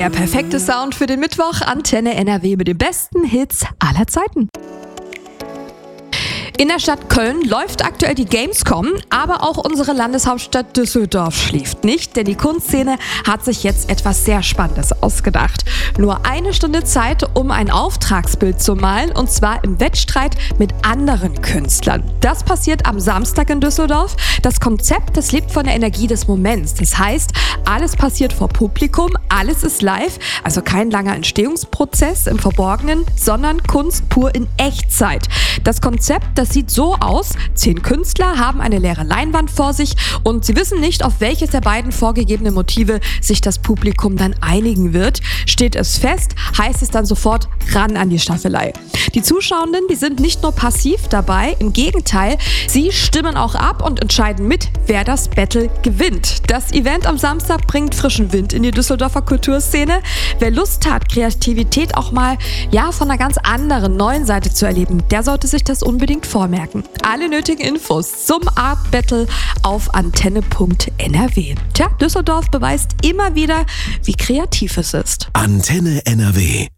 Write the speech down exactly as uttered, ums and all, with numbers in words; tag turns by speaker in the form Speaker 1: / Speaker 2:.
Speaker 1: Der perfekte Sound für den Mittwoch. Antenne N R W mit den besten Hits aller Zeiten. In der Stadt Köln läuft aktuell die Gamescom, aber auch unsere Landeshauptstadt Düsseldorf schläft nicht, denn die Kunstszene hat sich jetzt etwas sehr Spannendes ausgedacht. Nur eine Stunde Zeit, um ein Auftragsbild zu malen, und zwar im Wettstreit mit anderen Künstlern. Das passiert am Samstag in Düsseldorf. Das Konzept, das lebt von der Energie des Moments. Das heißt, alles passiert vor Publikum, alles ist live, also kein langer Entstehungsprozess im Verborgenen, sondern Kunst pur in Echtzeit. Das Konzept, das sieht so aus: Zehn Künstler haben eine leere Leinwand vor sich und sie wissen nicht, auf welches der beiden vorgegebenen Motive sich das Publikum dann einigen wird. Steht es fest, heißt es dann sofort ran an die Staffelei. Die Zuschauenden, die sind nicht nur passiv dabei, im Gegenteil, sie stimmen auch ab und entscheiden mit, wer das Battle gewinnt. Das Event am Samstag bringt frischen Wind in die Düsseldorfer Kulturszene. Wer Lust hat, Kreativität auch mal ja von einer ganz anderen, neuen Seite zu erleben, der sollte sich das unbedingt vormerken. Alle nötigen Infos zum Art Battle auf antenne punkt n r w. Tja, Düsseldorf beweist immer wieder, wie kreativ es ist.
Speaker 2: Antenne N R W.